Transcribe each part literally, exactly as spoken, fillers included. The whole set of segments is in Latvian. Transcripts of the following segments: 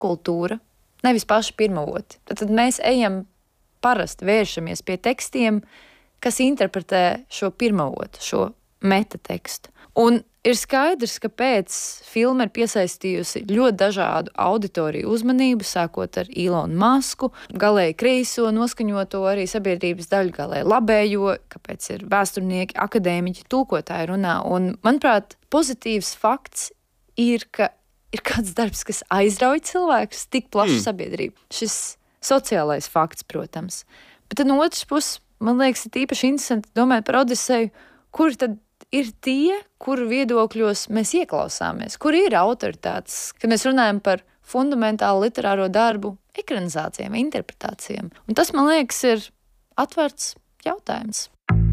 kultūra, nevis paši pirmavoti. Tad, tad mēs ejam parasti vēršamies pie tekstiem, kas interpretē šo pirmavotu, šo metatekstu. Un ir skaidrs, ka pēc filma ir piesaistījusi ļoti dažādu auditoriju uzmanību, sākot ar Ilonu Masku, galēji kreiso noskaņoto arī sabiedrības daļu, galēji labējo, kāpēc ir vēsturnieki, akadēmiķi, tulkotāji runā. Un, manuprāt, pozitīvs fakts ir, ka ir kāds darbs, kas aizrauj cilvēkus, tik plašu mm. sabiedrību. Šis sociālais fakts, protams. Bet tad no otras puses, man liekas, ir īpaši interesanti domāt par Odiseju, kur tad ir tie, kuru viedokļos mēs ieklausāmies, kur ir autoritātes, kad mēs runājam par fundamentālu literāro darbu, ekranizācijām, interpretācijām. Un tas, man liekas, ir atvērts jautājums.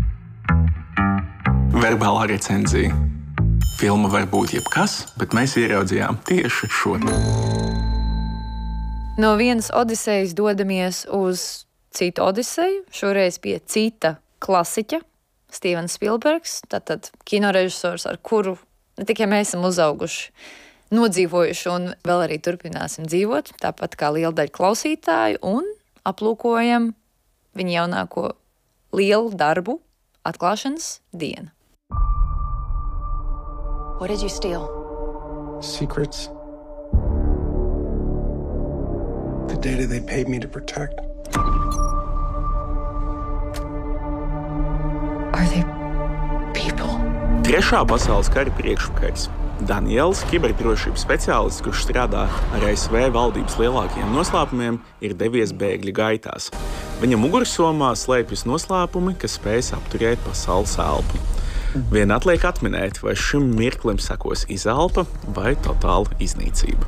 Verbālā recenzija. Filma var būt jebkas, bet mēs ieraudzījām tieši šo. No vienas Odisejas dodamies uz citu Odiseju, šoreiz pie cita klasiķa, Stevens Spielbergs, tātad kinorežisors, ar kuru ne tikai mēs esam uzauguši, nodzīvojuši un vēl arī turpināsim dzīvot, tāpat kā liela daļa klausītāju, un aplūkojam viņa jaunāko lielu darbu Atklāšanas diena. What did you steal? Secrets. The data they paid me to protect. Are they people? Trešā pasaules kara priekšvakars. Daniels, kiberdrošības speciālists, kurš strādā ar A S V valdības lielākajiem noslēpumiem, ir devies bēgļu gaitās. Viņa mugursomā slēpjas noslēpumi, kas spējas apturēt pasaules elpu. Vien atliek atminēt, vai šim mirklim sekos izelpa vai totāla iznīcība.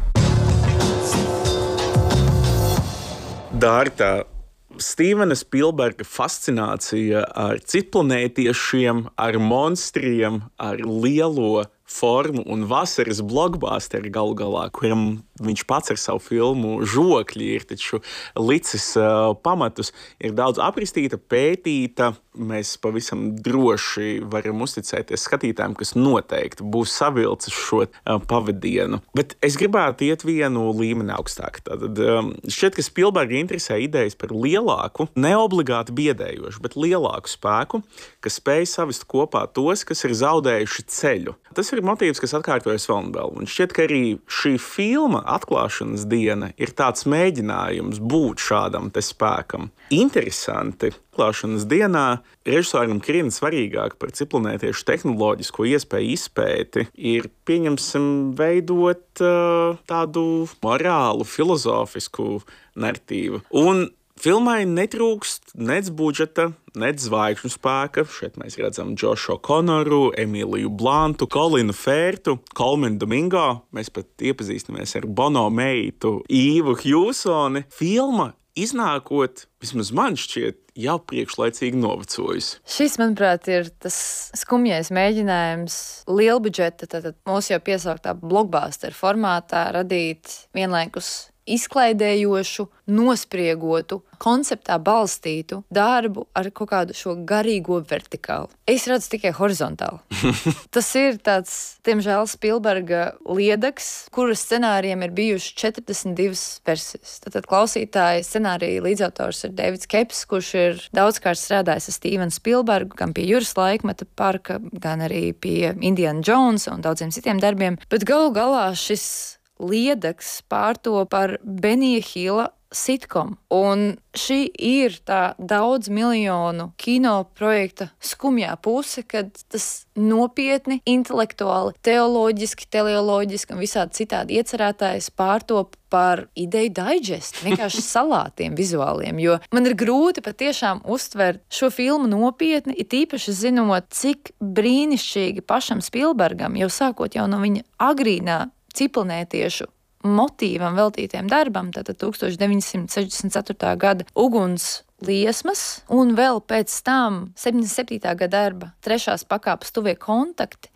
Dārta, Stevena Spielberga fascinācija ar citplanētiešiem, ar monstriem, ar lielo formu un vasaras blockbusteri galu galā, kuram viņš pats ar savu filmu Žokļi ir taču licis uh, pamatus, ir daudz apristīta, pētīta. Mēs pavisam droši varam uzticēties skatītājiem, kas noteikti būs savilcis šo uh, pavadienu. Bet es gribētu iet vienu līmeni augstāk. Tātad um, šķiet, ka Spielberga interesē idejas par lielāku, neobligāti biedējošu, bet lielāku spēku, kas spēj savest kopā tos, kas ir zaudējuši ceļu. Tas ir motīvs, kas atkārtojas vēl un vēl. Un šķiet, ka arī šī filma Atklāšanas diena ir tāds mēģinājums būt šādam te spēkam. Interesanti. Atklāšanas dienā režisoram krietni svarīgāk par citplanētiešu tehnoloģisko iespēju izpēti ir, pieņemsim, veidot uh, tādu morālu, filozofisku narratīvu. Un filmai netrūkst nec budžeta, nec zvaigžņu spēka. Šeit mēs redzam Džošu O'Connoru, Emīliju Blantu, Kolinu Fērtu, Kolmenu Domingo. Mēs pat iepazīstamies ar Bono meitu Īvu Hjūsoni. Filma iznākot, vismaz man šķiet, jau priekšlaicīgi novecojusi. Šis, manuprāt, ir tas skumjais mēģinājums lielbudžeta, tātad mūsu jau piesauktā blockbuster formātā radīt vienlaikus izklaidējošu, nospriegotu, konceptā balstītu darbu ar kaut kādu šo garīgo vertikālu. Es redzu tikai horizontāli. Tas ir tāds, diemžēl, Spielberga liedaks, kuras scenārijiem ir bijuši četrdesmit divas versijas. Tātad klausītāji scenārija līdzautors ir Deivids Keps, kurš ir daudzkārt strādājis ar Stevenu Spielbergu, gan pie Jūras laikmeta parka, gan arī pie Indiana Jonesa un daudziem citiem darbiem. Bet galu galā šis liedaks pārto par Benija Hila sitcom. Un šī ir tā daudz miljonu kino projekta skumjā puse, kad tas nopietni, intelektuāli, teoloģiski, teleoloģiski un visādi citādi iecerētājs pārtop par ideju digest, vienkārši salātiem vizuāliem, jo man ir grūti patiešām uztvert šo filmu nopietni, it īpaši zinot, cik brīnišķīgi pašam Spielbergam, jau sākot jau no viņa agrīnā citplanētiešu motīvam veltītiem darbam, tātad tūkstoš deviņsimt sešdesmit ceturtā gada Uguns liesmas, un vēl pēc tam septiņdesmit septītā gada darba Trešās pakāpes tuvie kontakti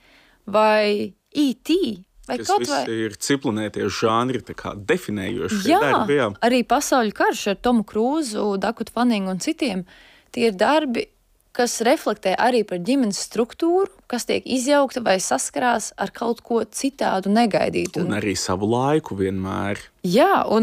vai E T vai kas kaut vai... vai... ir citplanētiešu žanri tā kā definējoši jā, darbi. Jā, arī Pasauļu karš ar Tomu Krūzu, Dakotu Fanningu un citiem. Tie ir darbi, kas reflektē arī par ģimenes struktūru, kas tiek izjaukta vai saskarās ar kaut ko citādu negaidītu. Un arī savu laiku vienmēr. Jā, un